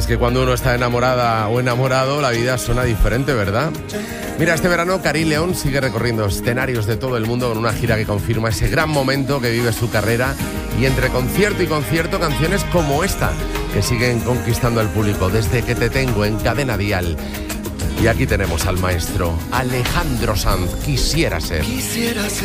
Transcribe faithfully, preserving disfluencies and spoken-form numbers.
que cuando uno está enamorada o enamorado, la vida suena diferente, ¿verdad? Mira, este verano Karin León sigue recorriendo escenarios de todo el mundo con una gira que confirma ese gran momento que vive su carrera, y entre concierto y concierto canciones como esta, que siguen conquistando al público, Desde que te tengo, en Cadena Dial. Y aquí tenemos al maestro Alejandro Sanz, Quisiera ser. Quisiera ser